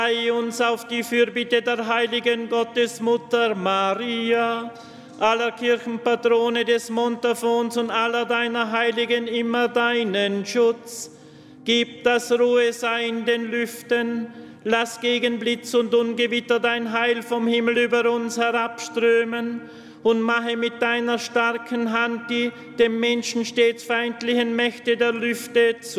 Sei uns auf die Fürbitte der heiligen Gottesmutter Maria, aller Kirchenpatrone des Montafons und aller deiner Heiligen immer deinen Schutz. Gib das Ruhe sei in den Lüften, lass gegen Blitz und Ungewitter dein Heil vom Himmel über uns herabströmen und mache mit deiner starken Hand die dem Menschen stets feindlichen Mächte der Lüfte zu